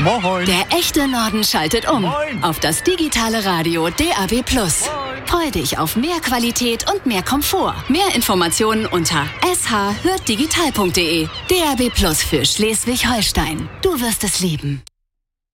Moin. Der echte Norden schaltet um. Moin. Auf das digitale Radio DAB+. Freu dich auf mehr Qualität und mehr Komfort. Mehr Informationen unter shhörtdigital.de. DAB+ für Schleswig-Holstein. Du wirst es lieben.